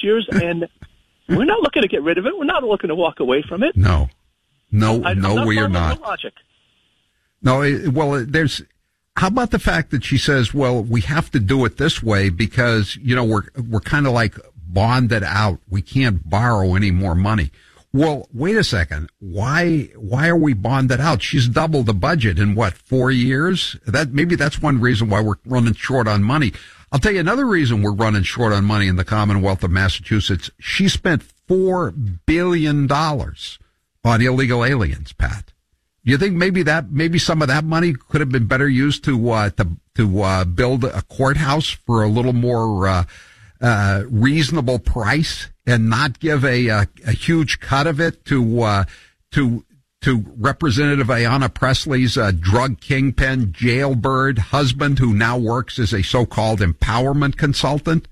years, and we're not looking to get rid of it. We're not looking to walk away from it. No, we are not. Logic. No, how about the fact that she says, well, we have to do it this way because, we're kind of like bonded out. We can't borrow any more money. Well, wait a second. Why are we bonded out? She's doubled the budget in 4 years? Maybe that's one reason why we're running short on money. I'll tell you another reason we're running short on money in the Commonwealth of Massachusetts. She spent $4 billion on illegal aliens, Pat. Do you think maybe some of that money could have been better used to build a courthouse for a little more reasonable price and not give a huge cut of it to Representative Ayanna Pressley's drug kingpin jailbird husband, who now works as a so-called empowerment consultant?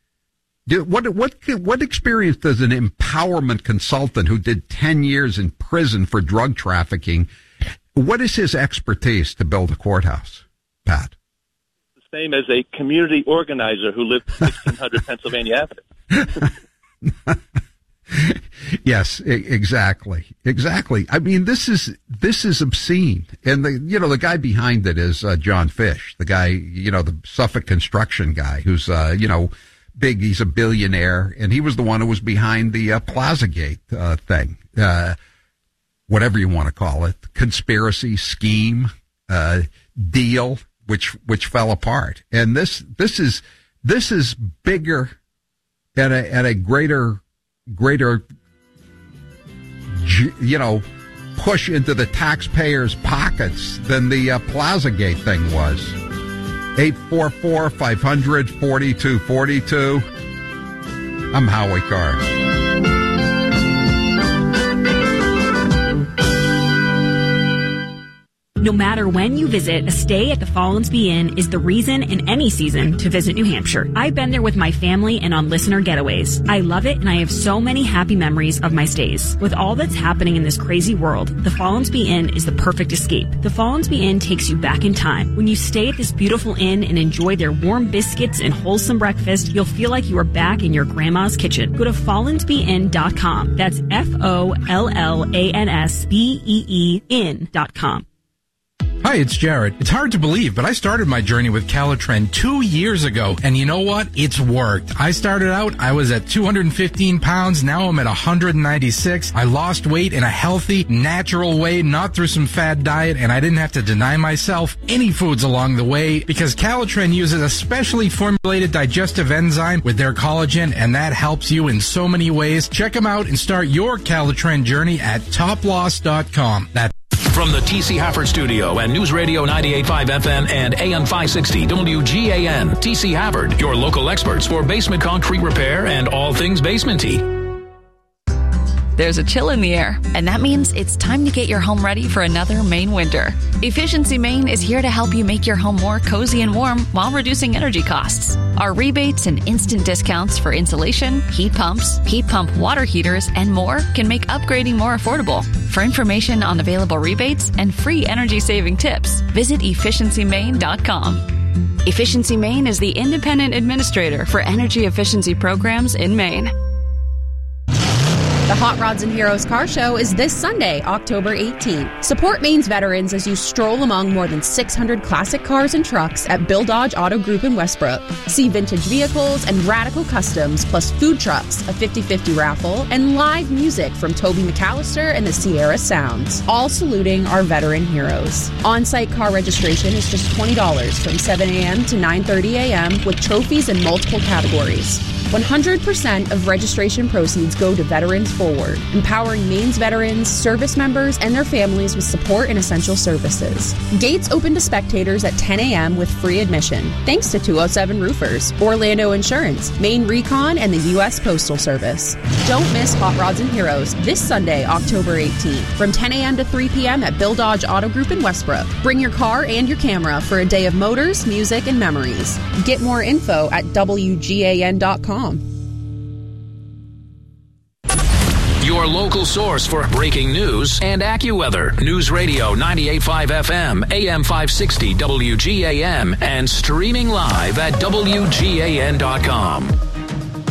What experience does an empowerment consultant who did 10 years in prison for drug trafficking, what is his expertise to build a courthouse, Pat? The same as a community organizer who lived at 1600 Pennsylvania Avenue. Yes, exactly. I mean, this is obscene. And the guy behind it is John Fish, the guy, the Suffolk construction guy who's, big. He's a billionaire, and he was the one who was behind the Plazagate thing, whatever you want to call it, conspiracy, scheme, deal, which fell apart. And this is bigger and a greater push into the taxpayers' pockets than the Plazagate thing was. 844-500-4242. I'm Howie Carr. No matter when you visit, a stay at the Follansbee Inn is the reason in any season to visit New Hampshire. I've been there with my family and on listener getaways. I love it, and I have so many happy memories of my stays. With all that's happening in this crazy world, the Follansbee Inn is the perfect escape. The Follansbee Inn takes you back in time. When you stay at this beautiful inn and enjoy their warm biscuits and wholesome breakfast, you'll feel like you are back in your grandma's kitchen. Go to FollansbeeInn.com. That's FOLLANSBEE inn.com. Hi, it's Jared. It's hard to believe, but I started my journey with Calitren 2 years ago, and you know what? It's worked. I started out, I was at 215 pounds, now I'm at 196. I lost weight in a healthy, natural way, not through some fad diet, and I didn't have to deny myself any foods along the way, because Calitren uses a specially formulated digestive enzyme with their collagen, and that helps you in so many ways. Check them out and start your Calitren journey at toploss.com. From the T.C. Hafford Studio and News Radio 98.5 FM and AM 560 WGAN, T.C. Hafford, your local experts for basement concrete repair and all things basement-y. There's a chill in the air, and that means it's time to get your home ready for another Maine winter. Efficiency Maine is here to help you make your home more cozy and warm while reducing energy costs. Our rebates and instant discounts for insulation, heat pump water heaters, and more can make upgrading more affordable. For information on available rebates and free energy-saving tips, visit efficiencymaine.com. Efficiency Maine is the independent administrator for energy efficiency programs in Maine. The Hot Rods and Heroes Car Show is this Sunday, October 18th. Support Maine's veterans as you stroll among more than 600 classic cars and trucks at Bill Dodge Auto Group in Westbrook. See vintage vehicles and radical customs, plus food trucks, a 50-50 raffle, and live music from Toby McAllister and the Sierra Sounds, all saluting our veteran heroes. On-site car registration is just $20 from 7 a.m. to 9:30 a.m. with trophies in multiple categories. 100% of registration proceeds go to Veterans Forward, empowering Maine's veterans, service members, and their families with support and essential services. Gates open to spectators at 10 a.m. with free admission, thanks to 207 Roofers, Orlando Insurance, Maine Recon, and the U.S. Postal Service. Don't miss Hot Rods and Heroes this Sunday, October 18th, from 10 a.m. to 3 p.m. at Bill Dodge Auto Group in Westbrook. Bring your car and your camera for a day of motors, music, and memories. Get more info at WGAN.com. Your local source for breaking news and AccuWeather. News Radio 98.5 FM, AM 560 WGAM, and streaming live at WGAN.com.